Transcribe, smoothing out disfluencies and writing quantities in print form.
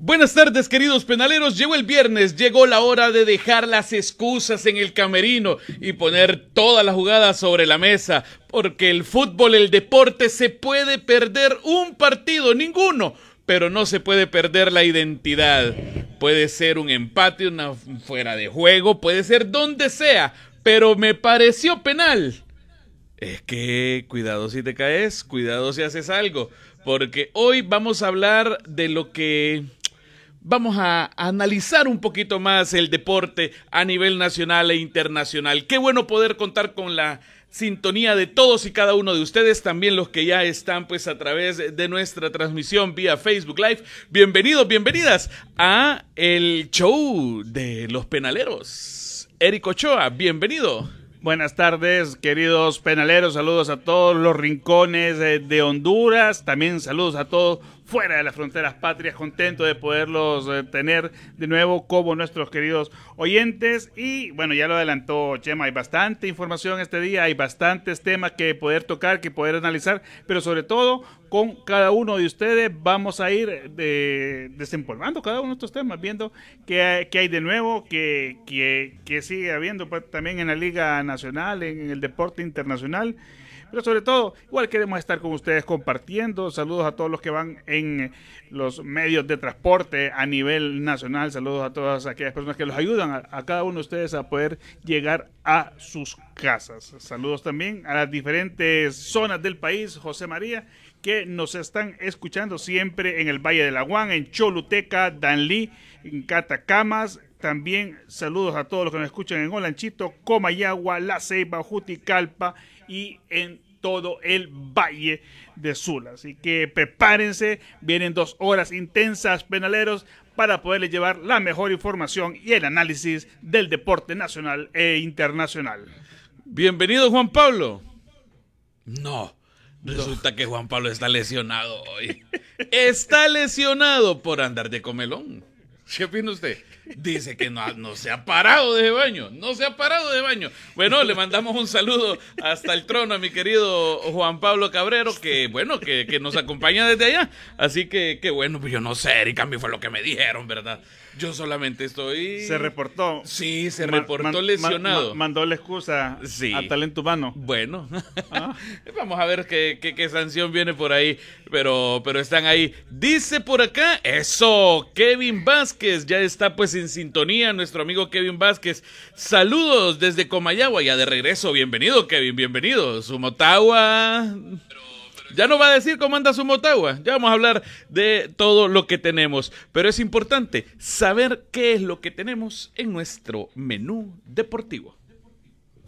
Buenas tardes, queridos penaleros. Llegó el viernes, llegó la hora de dejar las excusas en el camerino y poner todas las jugadas sobre la mesa, porque el fútbol, el deporte, se puede perder un partido, ninguno, pero no se puede perder la identidad. Puede ser un empate, una fuera de juego, puede ser donde sea, pero me pareció penal. Es que cuidado si te caes, cuidado si haces algo, porque hoy vamos a hablar de lo que... Vamos a analizar un poquito más el deporte a nivel nacional e internacional. Qué bueno poder contar con la sintonía de todos y cada uno de ustedes, también los que ya están pues a través de nuestra transmisión vía Facebook Live. Bienvenidos, bienvenidas a el show de los penaleros. Eric Ochoa, bienvenido. Buenas tardes, queridos penaleros, saludos a todos los rincones de Honduras, también saludos a todos fuera de las fronteras patrias, contento de poderlos tener de nuevo como nuestros queridos oyentes. Y bueno, ya lo adelantó Chema, hay bastante información este día, hay bastantes temas que poder tocar, que poder analizar, pero sobre todo con cada uno de ustedes vamos a ir desempolvando cada uno de estos temas, viendo qué hay de nuevo, que sigue habiendo pues, también en la Liga Nacional, en el deporte internacional. Pero sobre todo, igual queremos estar con ustedes compartiendo. Saludos a todos los que van en los medios de transporte a nivel nacional. Saludos a todas aquellas personas que los ayudan a cada uno de ustedes a poder llegar a sus casas. Saludos también a las diferentes zonas del país, José María, que nos están escuchando siempre en el Valle del Aguán, en Choluteca, Danlí, en Catacamas. También saludos a todos los que nos escuchan en Olanchito, Comayagua, La Ceiba, Juticalpa y en todo el Valle de Sula. Así que prepárense, vienen 2 horas intensas, penaleros, para poderles llevar la mejor información y el análisis del deporte nacional e internacional. Bienvenido, Juan Pablo. No, resulta que Juan Pablo está lesionado hoy. Está lesionado por andar de comelón. ¿Qué opina usted? Dice que no se ha parado de baño. No se ha parado de baño. Bueno, le mandamos un saludo hasta el trono a mi querido Juan Pablo Cabrero, que bueno, que nos acompaña desde allá. Así que bueno, pues yo no sé, Erika, a mí fue lo que me dijeron, ¿verdad? Yo solamente estoy... ¿Se reportó? Sí, se reportó lesionado. Mandó la excusa sí. a talento humano. Bueno, vamos a ver qué sanción viene por ahí, pero están ahí. Dice por acá, eso, Kevin Vázquez, ya está pues en sintonía, nuestro amigo Kevin Vázquez. Saludos desde Comayagua, ya de regreso, bienvenido Kevin, bienvenido. Su Motagua... Ya no va a decir cómo anda su Motagua, ya vamos a hablar de todo lo que tenemos, pero es importante saber qué es lo que tenemos en nuestro menú deportivo.